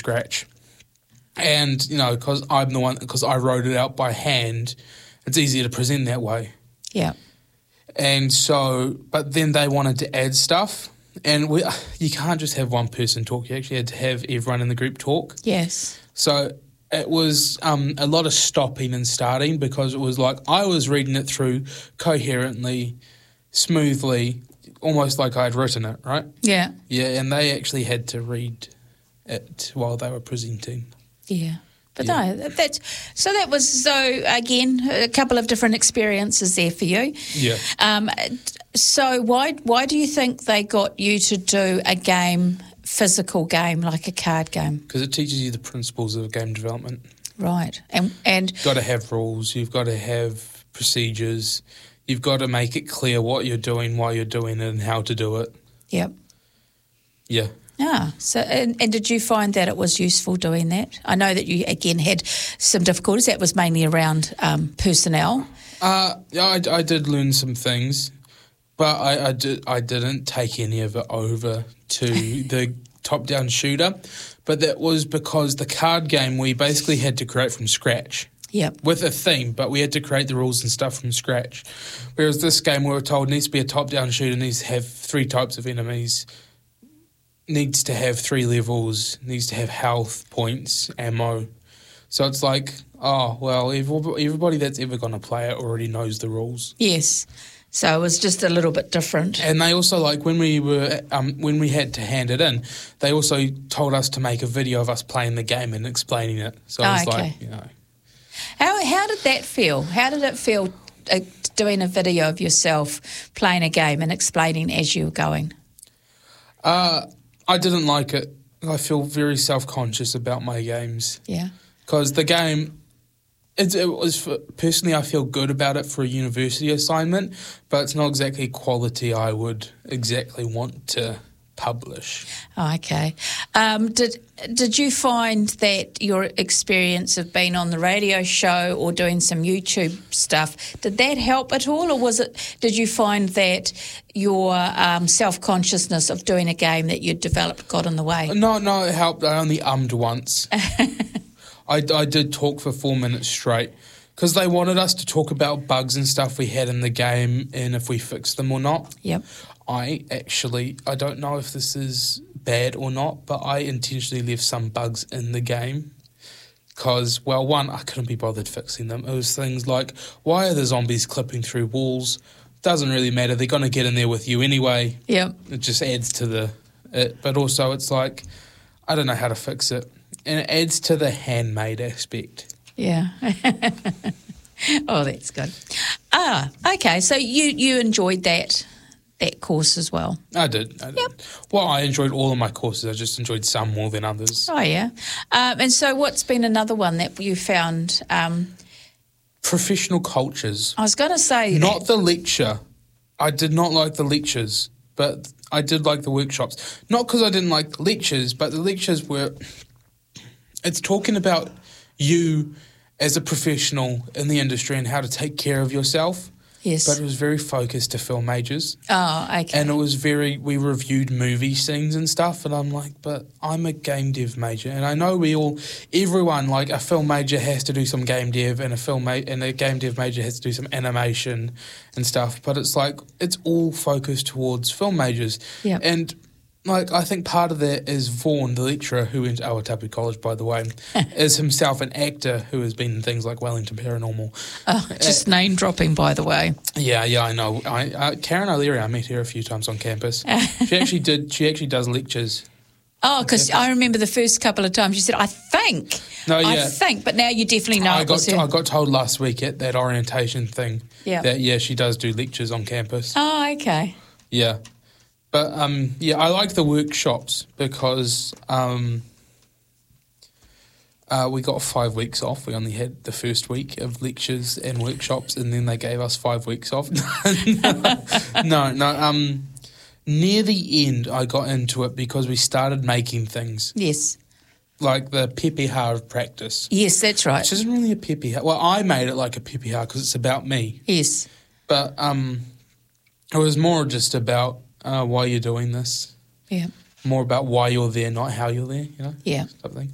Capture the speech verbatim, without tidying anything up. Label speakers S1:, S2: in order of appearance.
S1: scratch. And, you know, because I'm the one, because I wrote it out by hand, it's easier to present that way.
S2: Yeah.
S1: And so, but then they wanted to add stuff. And we, you can't just have one person talk. You actually had to have everyone in the group talk.
S2: Yes.
S1: So it was um, a lot of stopping and starting, because it was like I was reading it through coherently, smoothly, almost like I had written it, right?
S2: Yeah.
S1: Yeah, and they actually had to read it while they were presenting.
S2: Yeah. But
S1: Yeah.
S2: no, that's so that was so again a couple of different experiences there for you.
S1: Yeah.
S2: Um, so why why do you think they got you to do a game, physical game like a card game?
S1: Because it teaches you the principles of game development.
S2: Right, and and
S1: You've got to have rules. You've got to have procedures. You've got to make it clear what you're doing, why you're doing it, and how to do it.
S2: yep.
S1: Yeah.
S2: Ah, so and, and did you find that it was useful doing that? I know that you again had some difficulties. That was mainly around um, personnel.
S1: Uh, yeah, I, I did learn some things, but I, I, did, I didn't take any of it over to the top-down shooter. But that was because the card game we basically had to create from scratch.
S2: Yep.
S1: With a theme, but we had to create the rules and stuff from scratch. Whereas this game we were told needs to be a top-down shooter, needs to have three types of enemies, needs to have three levels, needs to have health, points, ammo. So it's like, oh, well, everybody that's ever going to play it already knows the rules.
S2: Yes. So it was just a little bit different.
S1: And they also, like, when we were um, when we had to hand it in, they also told us to make a video of us playing the game and explaining it. So
S2: Oh,
S1: it's
S2: okay.
S1: like, you know.
S2: How how did that feel? How did it feel uh, doing a video of yourself playing a game and explaining as you were going?
S1: Uh, I didn't like it. I feel very self-conscious about my games.
S2: Yeah.
S1: Because the game, it, it was for, personally, I feel good about it for a university assignment, but it's not exactly quality I would exactly want to publish.
S2: Oh, okay. Um, did did you find that your experience of being on the radio show or doing some YouTube stuff, did that help at all, or was it? Did you find that your um, self-consciousness of doing a game that you'd developed got in the way?
S1: No, no, it helped. I only ummed once. I, I did talk for four minutes straight because they wanted us to talk about bugs and stuff we had in the game and if we fixed them or not.
S2: Yep.
S1: I actually, I don't know if this is bad or not, but I intentionally left some bugs in the game because, well, one, I couldn't be bothered fixing them. It was things like, why are the zombies clipping through walls? Doesn't really matter. They're going to get in there with you anyway.
S2: Yep.
S1: It just adds to the it. But also it's like, I don't know how to fix it. And it adds to the handmade aspect.
S2: Yeah. Oh, that's good. Ah, okay. So you, you enjoyed that that course as well?
S1: I did. I did.
S2: Yep.
S1: Well, I enjoyed all of my courses. I just enjoyed some more than others.
S2: Oh, yeah. Um, and so what's been another one that you found? Um,
S1: Professional cultures.
S2: I was going to say...
S1: Not the lecture. I did not like the lectures, but I did like the workshops. Not because I didn't like the lectures, but the lectures were... It's talking about you as a professional in the industry and how to take care of yourself.
S2: Yes.
S1: But it was very focused to film majors.
S2: Oh, okay.
S1: And it was very, we reviewed movie scenes and stuff, and I'm like, but I'm a game dev major, and I know we all, everyone, like a film major has to do some game dev, and a film ma- and a game dev major has to do some animation and stuff, but it's like, it's all focused towards film majors.
S2: Yep.
S1: And like, I think part of that is Vaughan, the lecturer who went to Awatapu College, by the way, is himself an actor who has been in things like Wellington Paranormal.
S2: Oh, just uh, name dropping, by the way.
S1: Yeah, yeah, I know. I, uh, Karen O'Leary, I met her a few times on campus. she actually did. She actually does lectures.
S2: Oh, because I remember the first couple of times you said, "I think."
S1: No, yeah.
S2: I think, but now you definitely know.
S1: I
S2: it
S1: got.
S2: was her.
S1: I got told last week at that orientation thing.
S2: Yeah.
S1: That yeah, she does do lectures on campus.
S2: Oh, okay.
S1: Yeah. But, um, yeah, I like the workshops because um, uh, we got five weeks off. We only had the first week of lectures and workshops, and then they gave us five weeks off. no, no. Um, near the end, I got into it because we started making things.
S2: Yes.
S1: Like the pepeha of practice.
S2: Yes, that's right.
S1: Which isn't really a pepeha. Well, I made it like a pepeha because it's about me.
S2: Yes.
S1: But um, it was more just about... Uh, why you're doing this.
S2: Yeah.
S1: More about why you're there, not how you're there, you know?
S2: Yeah.
S1: Something.